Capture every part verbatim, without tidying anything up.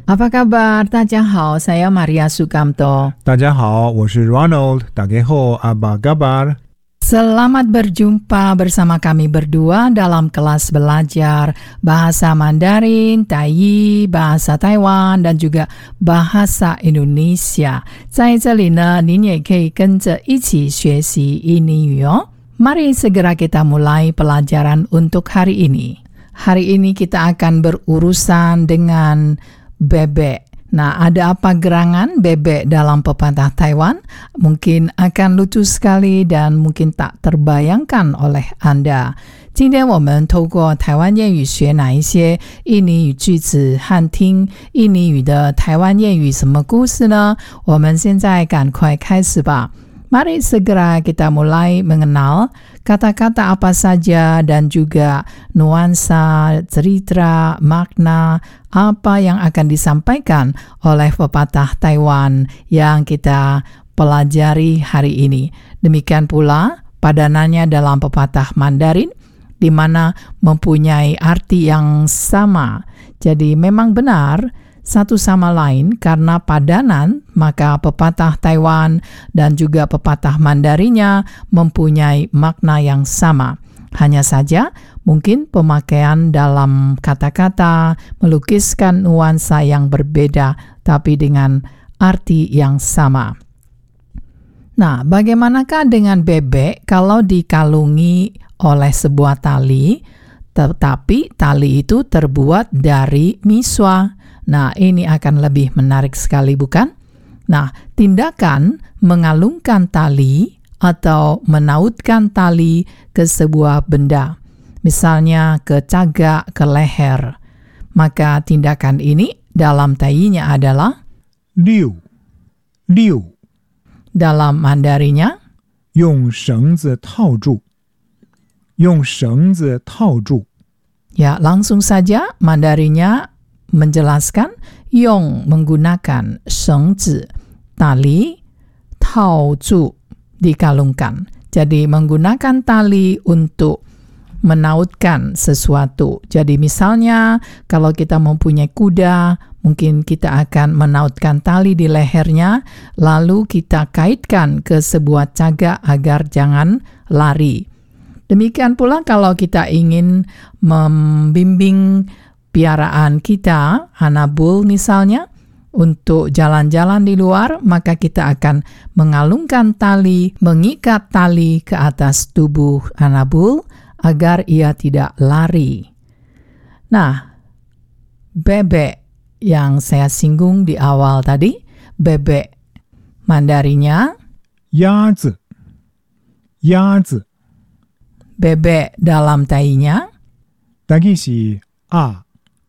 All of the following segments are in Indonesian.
Apa kabar? 大家好, saya Maria Sukamto. 大家好，我是 Ronald. 大家好, apa kabar? Selamat berjumpa bersama kami berdua dalam kelas belajar bahasa Mandarin, Taiyi, bahasa Taiwan, dan juga bahasa Indonesia. 在这里呢，您也可以跟着一起学习印尼语哦。Mari segera kita mulai pelajaran untuk hari ini. Hari ini kita akan berurusan dengan bebek. Nah, ada apa gerangan bebek dalam pepatah Taiwan? Mungkin akan lucu sekali dan mungkin tak terbayangkan oleh Anda. 今天我们透过台湾谚语学哪一些印尼语句子和听印尼语的台湾谚语什么故事呢？我们现在赶快开始吧。Mari segera kita mulai mengenal kata-kata apa saja dan juga nuansa, cerita, makna, apa yang akan disampaikan oleh pepatah Taiwan yang kita pelajari hari ini. Demikian pula padanannya dalam pepatah Mandarin, di mana mempunyai arti yang sama. Jadi memang benar satu sama lain karena padanan, maka pepatah Taiwan dan juga pepatah Mandarinya mempunyai makna yang sama. Hanya saja mungkin pemakaian dalam kata-kata melukiskan nuansa yang berbeda tapi dengan arti yang sama. Nah, bagaimanakah dengan bebek kalau dikalungi oleh sebuah tali, tetapi tali itu terbuat dari miswa? Nah, ini akan lebih menarik sekali, bukan? Nah, tindakan mengalungkan tali atau menautkan tali ke sebuah benda, misalnya ke cagak, ke leher. Maka tindakan ini dalam Taiyinya adalah liu, liu. Dalam Mandarinya 用绳子套住，用绳子套住。 Ya, langsung saja Mandarinya menjelaskan Yong menggunakan shengzi, tali, tao zu, dikalungkan. Jadi menggunakan tali untuk menautkan sesuatu. Jadi misalnya kalau kita mempunyai kuda, mungkin kita akan menautkan tali di lehernya, lalu kita kaitkan ke sebuah cagak agar jangan lari. Demikian pula kalau kita ingin membimbing piaraan kita, anabul misalnya, untuk jalan-jalan di luar, maka kita akan mengalungkan tali, mengikat tali ke atas tubuh anabul agar ia tidak lari. Nah, bebek yang saya singgung di awal tadi, bebek Mandarinya 鸭子，鸭子。 bebek dalam Taiyinya 大概是啊。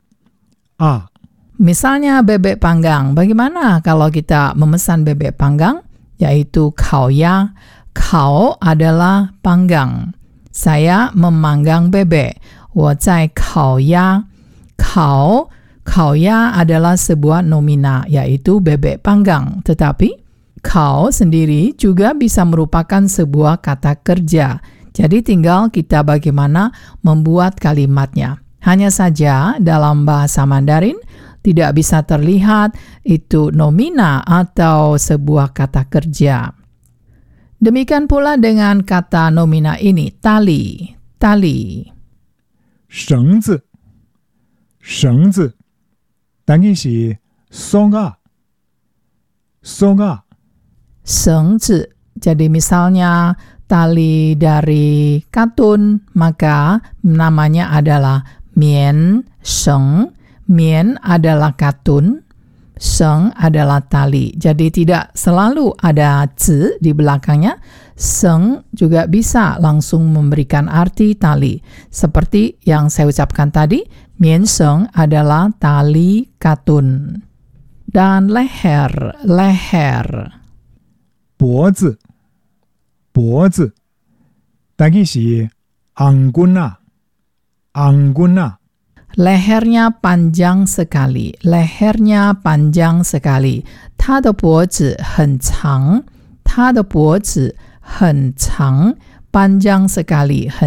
A. Misalnya bebek panggang. Bagaimana kalau kita memesan bebek panggang? Yaitu khao ya. Khao adalah panggang. Saya memanggang bebek. 我在烤鸭. Khao, khao ya adalah sebuah nomina, yaitu bebek panggang. Tetapi khao sendiri juga bisa merupakan sebuah kata kerja. Jadi tinggal kita bagaimana membuat kalimatnya. Hanya saja dalam bahasa Mandarin tidak bisa terlihat itu nomina atau sebuah kata kerja. Demikian pula dengan kata nomina ini, tali, tali. 绳子，绳子。大概是绳啊，绳啊。 Shengzi. Jadi misalnya tali dari katun, maka namanya adalah mian sheng. Mian adalah katun, sheng adalah tali. Jadi tidak selalu ada zi di belakangnya. Sheng juga bisa langsung memberikan arti tali. Seperti yang saya ucapkan tadi, mian sheng adalah tali katun. Dan leher, leher. 脖子，脖子。大概是昂棍啊，昂棍啊。 Lehernya panjang sekali. Lehernya panjang sekali. 它的脖子很长。它的脖子很长，panjang sekali,